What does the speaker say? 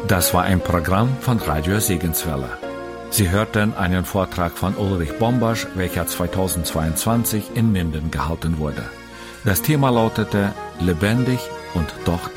Das war ein Programm von Radio Segenswelle. Sie hörten einen Vortrag von Ulrich Bombasch, welcher 2022 in Minden gehalten wurde. Das Thema lautete: Lebendig und doch